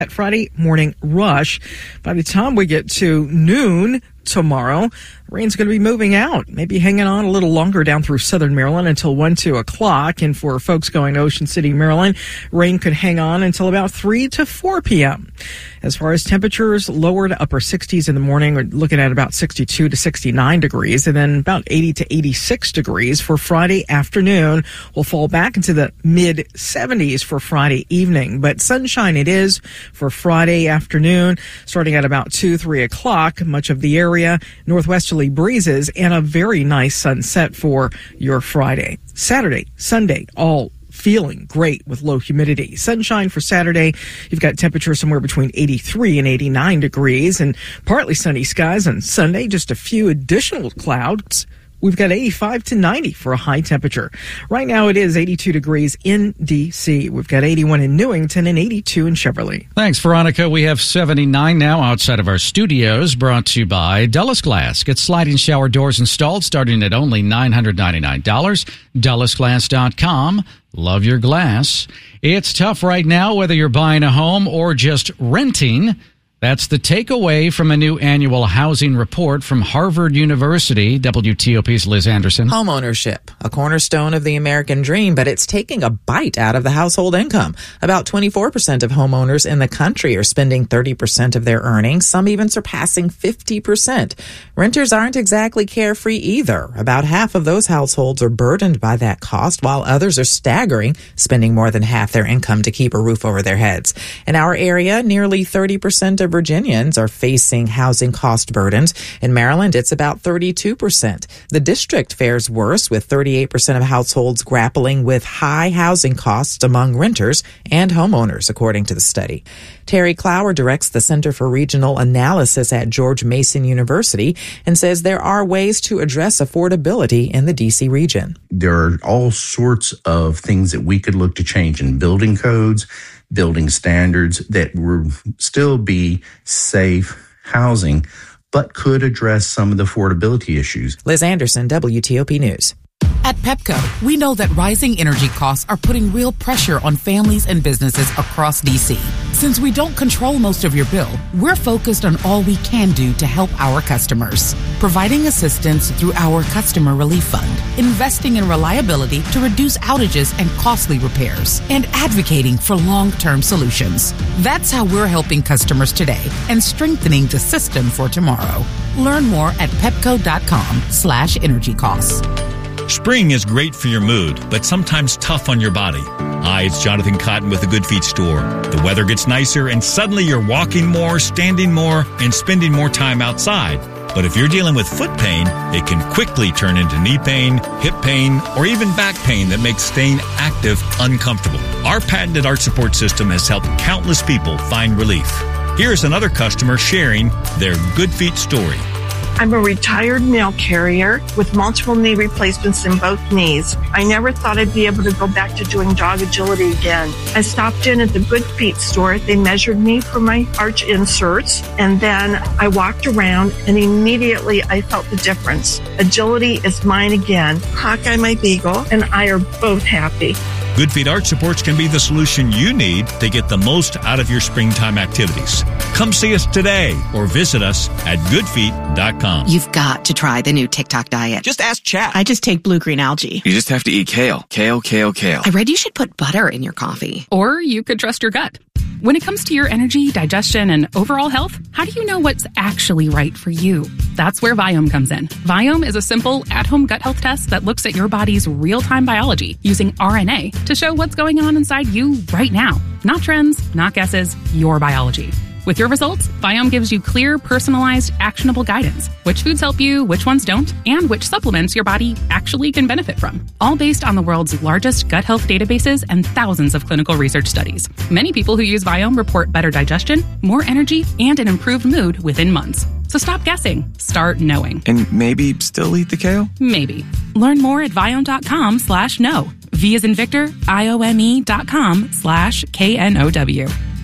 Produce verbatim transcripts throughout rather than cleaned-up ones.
That Friday morning rush. By the time we get to noon tomorrow, rain's going to be moving out, maybe hanging on a little longer down through southern Maryland until one, two o'clock. And for folks going to Ocean City, Maryland, rain could hang on until about three to four p.m. As far as temperatures, lower to upper sixties in the morning. We're looking at about sixty-two to sixty-nine degrees, and then about eighty to eighty-six degrees for Friday afternoon. We'll fall back into the mid seventies for Friday evening, but sunshine it is for Friday afternoon, starting at about two, three o'clock. Much of the area, northwesterly breezes, and a very nice sunset for your Friday. Saturday, Sunday, all feeling great with low humidity. Sunshine for Saturday. You've got temperatures somewhere between eighty-three and eighty-nine degrees, and partly sunny skies on Sunday. Just a few additional clouds. We've got eighty-five to ninety for a high temperature. Right now it is eighty-two degrees in D C. We've got eighty-one in Newington and eighty-two in Cheverly. Thanks, Veronica. We have seventy-nine now outside of our studios, brought to you by Dulles Glass. Get sliding shower doors installed starting at only nine hundred ninety-nine dollars. Dulles Glass dot com. Love your glass. It's tough right now, whether you're buying a home or just renting. That's the takeaway from a new annual housing report from Harvard University. W T O P's Liz Anderson. Homeownership, a cornerstone of the American dream, but it's taking a bite out of the household income. About twenty-four percent of homeowners in the country are spending thirty percent of their earnings, some even surpassing fifty percent. Renters aren't exactly carefree either. About half of those households are burdened by that cost, while others are staggering, spending more than half their income to keep a roof over their heads. In our area, nearly thirty percent of Virginians are facing housing cost burdens. In Maryland, it's about thirty-two percent. The district fares worse, with thirty-eight percent of households grappling with high housing costs among renters and homeowners, according to the study. Terry Clower directs the Center for Regional Analysis at George Mason University and says there are ways to address affordability in the D C region. There are all sorts of things that we could look to change in building codes, building standards that would still be safe housing, but could address some of the affordability issues. Liz Anderson, W T O P News. At Pepco, we know that rising energy costs are putting real pressure on families and businesses across D C. Since we don't control most of your bill, we're focused on all we can do to help our customers. Providing assistance through our Customer Relief Fund, investing in reliability to reduce outages and costly repairs, and advocating for long-term solutions. That's how we're helping customers today and strengthening the system for tomorrow. Learn more at pepco.com slash energy costs. Spring is great for your mood, but sometimes tough on your body. Hi, it's Jonathan Cotton with the Good Feet store. The weather gets nicer and suddenly you're walking more, standing more, and spending more time outside. But if you're dealing with foot pain, it can quickly turn into knee pain, hip pain, or even back pain that makes staying active uncomfortable. Our patented arch support system has helped countless people find relief. Here's another customer sharing their Good Feet story. I'm a retired mail carrier with multiple knee replacements in both knees. I never thought I'd be able to go back to doing jog agility again. I stopped in at the Good Feet store. They measured me for my arch inserts, and then I walked around, and immediately I felt the difference. Agility is mine again. Hawkeye, my beagle, and I are both happy. Good Feet Arch Supports can be the solution you need to get the most out of your springtime activities. Come see us today or visit us at good feet dot com. You've got to try the new TikTok diet. Just ask Chat. I just take blue-green algae. You just have to eat kale. Kale, kale, kale. I read you should put butter in your coffee. Or you could trust your gut. When it comes to your energy, digestion, and overall health, how do you know what's actually right for you? That's where Viome comes in. Viome is a simple, at-home gut health test that looks at your body's real-time biology using R N A to show what's going on inside you right now. Not trends, not guesses, your biology. With your results, Viome gives you clear, personalized, actionable guidance. Which foods help you, which ones don't, and which supplements your body actually can benefit from. All based on the world's largest gut health databases and thousands of clinical research studies. Many people who use Viome report better digestion, more energy, and an improved mood within months. So stop guessing. Start knowing. And maybe still eat the kale? Maybe. Learn more at Viome.com slash no. V as in Victor, I O M E dot com slash K N O W.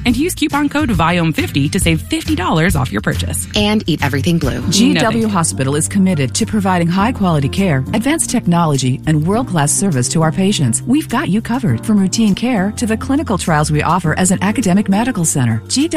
And use coupon code V I O M fifty to save fifty dollars off your purchase. And eat everything blue. G W No, thank you. Hospital is committed to providing high-quality care, advanced technology, and world-class service to our patients. We've got you covered, from routine care to the clinical trials we offer as an academic medical center. G W